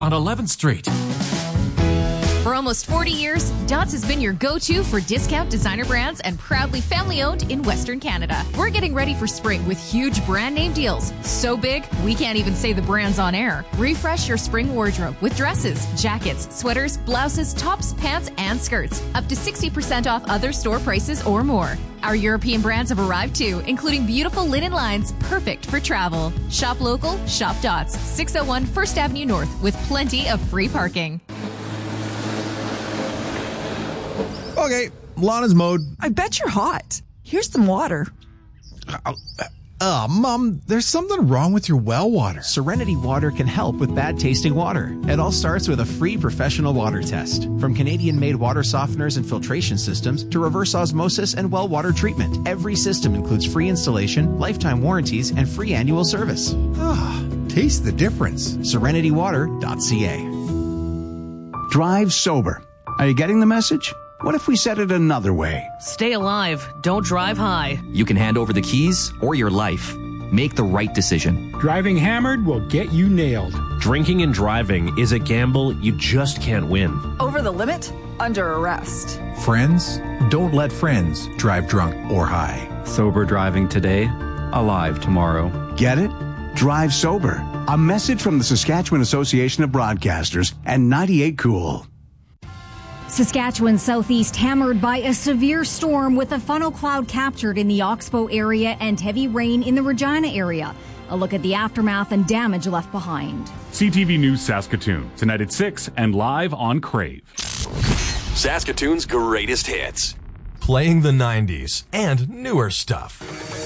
on 11th Street. For almost 40 years, Dots has been your go-to for discount designer brands and proudly family-owned in Western Canada. We're getting ready for spring with huge brand name deals. So big, we can't even say the brands on air. Refresh your spring wardrobe with dresses, jackets, sweaters, blouses, tops, pants, and skirts. Up to 60% off other store prices or more. Our European brands have arrived too, including beautiful linen lines perfect for travel. Shop local, shop Dots, 601 1st Avenue North with plenty of free parking. Okay, lawn is mowed. I bet you're hot. Here's some water. Mom, there's something wrong with your well water. Serenity Water can help with bad-tasting water. It all starts with a free professional water test. From Canadian-made water softeners and filtration systems to reverse osmosis and well water treatment, every system includes free installation, lifetime warranties, and free annual service. Taste the difference. SerenityWater.ca. Drive sober. Are you getting the message? What if we said it another way? Stay alive. Don't drive high. You can hand over the keys or your life. Make the right decision. Driving hammered will get you nailed. Drinking and driving is a gamble you just can't win. Over the limit? Under arrest. Friends, don't let friends drive drunk or high. Sober driving today, alive tomorrow. Get it? Drive sober. A message from the Saskatchewan Association of Broadcasters and 98 Cool. Saskatchewan southeast hammered by a severe storm with a funnel cloud captured in the Oxbow area and heavy rain in the Regina area. A look at the aftermath and damage left behind. CTV News Saskatoon, tonight at 6 and live on Crave. Saskatoon's greatest hits. Playing the 90s and newer stuff.